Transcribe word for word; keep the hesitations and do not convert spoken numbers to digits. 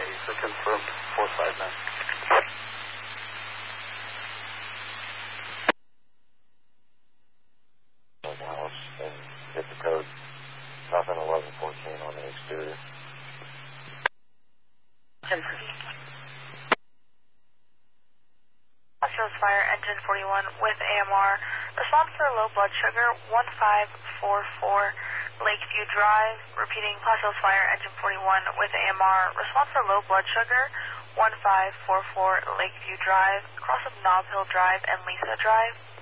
So confirmed, four five nine. House and get the code. Nothing eleven fourteen on the exterior. Los Angeles Fire, engine forty-one with A M R. Response for low blood sugar, one five four four Lakeview Drive. Repeating, Los Angeles Fire, engine forty-one with A M R. Response for low blood sugar, one five four four Lakeview Drive, across of Nob Hill Drive and Lisa Drive.